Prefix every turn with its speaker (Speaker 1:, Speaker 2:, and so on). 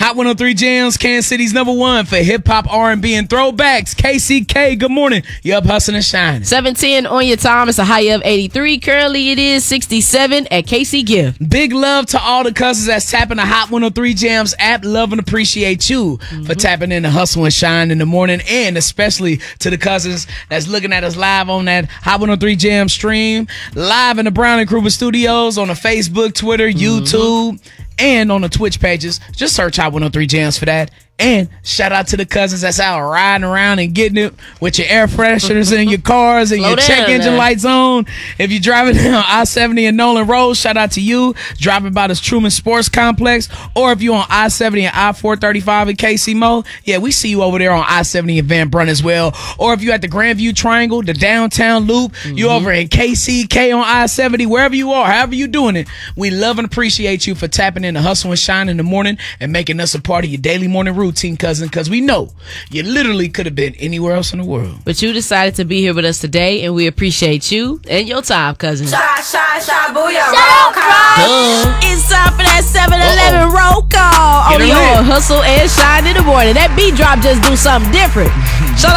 Speaker 1: Hot 103 Jams, Kansas City's #1 for hip-hop, R&B, and throwbacks. KCK, good morning. You up hustling and shining.
Speaker 2: 7:10 on your time. It's a high of 83. Currently, it is 67 at KC Gift.
Speaker 1: Big love to all the cousins that's tapping the Hot 103 Jams app. Love and appreciate you for tapping in the hustle and shine in the morning, and especially to the cousins that's looking at us live on that Hot 103 Jam stream, live in the Brown and Kruger studios on the Facebook, Twitter, YouTube, and on the Twitch pages. Just search Hot 103 Jams for that. And shout out to the cousins that's out riding around and getting it with your air fresheners in your cars and your check engine lights on. If you're driving down I-70 and Nolan Road, shout out to you. Driving by this Truman Sports Complex. Or if you're on I-70 and I-435 in KC Mo, yeah, we see you over there on I-70 and Van Brunt as well. Or if you're at the Grandview Triangle, the downtown loop, you over in KCK on I-70, wherever you are, however you doing it, we love and appreciate you for tapping in the hustle and shine in the morning and making us a part of your daily morning routine, cousin, because we know you literally could have been anywhere else in the world.
Speaker 2: But you decided to be here with us today, and we appreciate you and your time, cousin.
Speaker 3: Booyah, roll call.
Speaker 2: It's time for that 7-Eleven roll call on your hustle and shine in the morning. That beat drop just do something different.